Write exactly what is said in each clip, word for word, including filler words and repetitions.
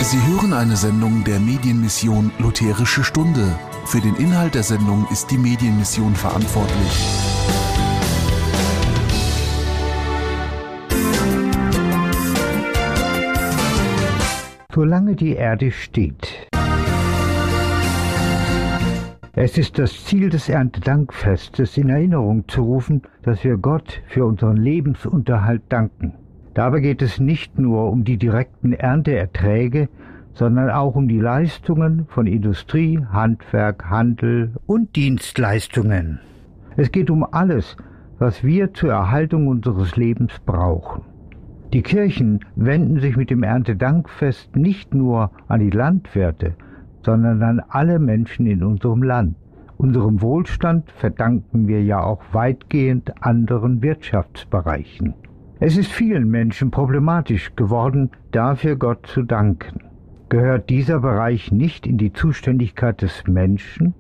Sie hören eine Sendung der Medienmission Lutherische Stunde. Für den Inhalt der Sendung ist die Medienmission verantwortlich. Solange die Erde steht. Es ist das Ziel des Erntedankfestes, in Erinnerung zu rufen, dass wir Gott für unseren Lebensunterhalt danken. Dabei geht es nicht nur um die direkten Ernteerträge, sondern auch um die Leistungen von Industrie, Handwerk, Handel und Dienstleistungen. Es geht um alles, was wir zur Erhaltung unseres Lebens brauchen. Die Kirchen wenden sich mit dem Erntedankfest nicht nur an die Landwirte, sondern an alle Menschen in unserem Land. Unserem Wohlstand verdanken wir ja auch weitgehend anderen Wirtschaftsbereichen. Es ist vielen Menschen problematisch geworden, dafür Gott zu danken. Gehört dieser Bereich nicht in die Zuständigkeit des Menschen?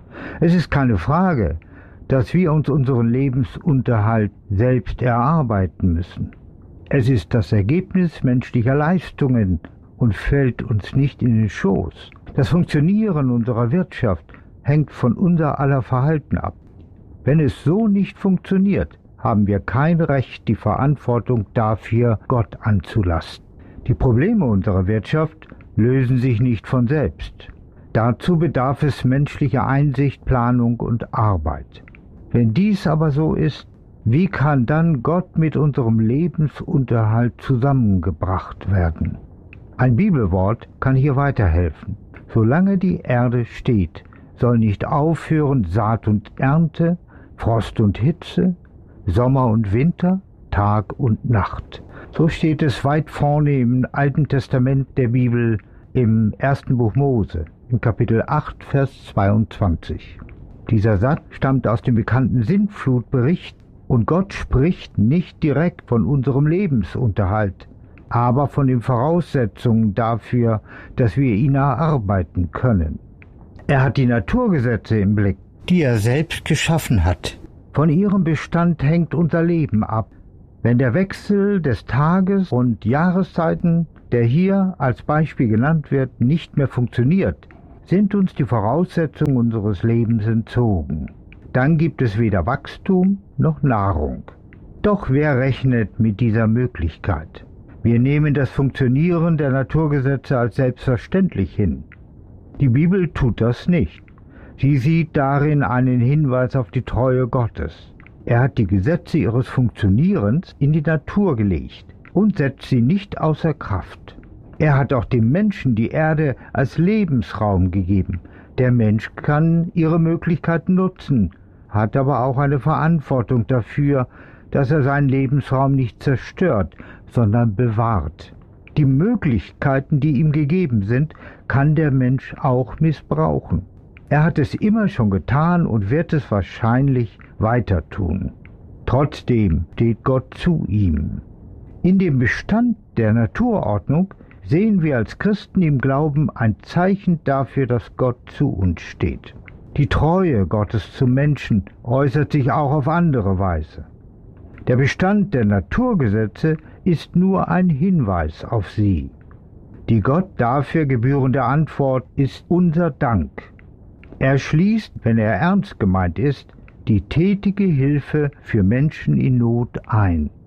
Es ist keine Frage, dass wir uns unseren Lebensunterhalt selbst erarbeiten müssen. Es ist das Ergebnis menschlicher Leistungen und fällt uns nicht in den Schoß. Das Funktionieren unserer Wirtschaft hängt von unser aller Verhalten ab. Wenn es so nicht funktioniert, haben wir kein Recht, die Verantwortung dafür Gott anzulasten. Die Probleme unserer Wirtschaft lösen sich nicht von selbst. Dazu bedarf es menschlicher Einsicht, Planung und Arbeit. Wenn dies aber so ist, wie kann dann Gott mit unserem Lebensunterhalt zusammengebracht werden? Ein Bibelwort kann hier weiterhelfen. Solange die Erde steht, soll nicht aufhören Saat und Ernte, Frost und Hitze, Sommer und Winter, Tag und Nacht. So steht es weit vorne im Alten Testament der Bibel im ersten Buch Mose, im Kapitel acht, Vers zweiundzwanzig. Dieser Satz stammt aus dem bekannten Sintflutbericht und Gott spricht nicht direkt von unserem Lebensunterhalt, aber von den Voraussetzungen dafür, dass wir ihn erarbeiten können. Er hat die Naturgesetze im Blick, die er selbst geschaffen hat. Von ihrem Bestand hängt unser Leben ab. Wenn der Wechsel des Tages und Jahreszeiten, der hier als Beispiel genannt wird, nicht mehr funktioniert, sind uns die Voraussetzungen unseres Lebens entzogen. Dann gibt es weder Wachstum noch Nahrung. Doch wer rechnet mit dieser Möglichkeit? Wir nehmen das Funktionieren der Naturgesetze als selbstverständlich hin. Die Bibel tut das nicht. Sie sieht darin einen Hinweis auf die Treue Gottes. Er hat die Gesetze ihres Funktionierens in die Natur gelegt und setzt sie nicht außer Kraft. Er hat auch dem Menschen die Erde als Lebensraum gegeben. Der Mensch kann ihre Möglichkeiten nutzen, hat aber auch eine Verantwortung dafür, dass er seinen Lebensraum nicht zerstört, sondern bewahrt. Die Möglichkeiten, die ihm gegeben sind, kann der Mensch auch missbrauchen. Er hat es immer schon getan und wird es wahrscheinlich weiter tun. Trotzdem steht Gott zu ihm. In dem Bestand der Naturordnung sehen wir als Christen im Glauben ein Zeichen dafür, dass Gott zu uns steht. Die Treue Gottes zum Menschen äußert sich auch auf andere Weise. Der Bestand der Naturgesetze ist nur ein Hinweis auf sie. Die Gott dafür gebührende Antwort ist unser Dank. Er schließt, wenn er ernst gemeint ist, die tätige Hilfe für Menschen in Not ein.